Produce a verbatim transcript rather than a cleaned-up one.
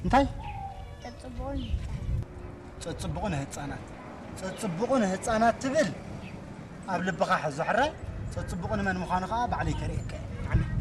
انتي تتصبقون تتصبقون هتصانات تتصبقون هتصانات تبل قبل بقى حزو حراي تتصبقون من مخانقه بعلي كريك عمي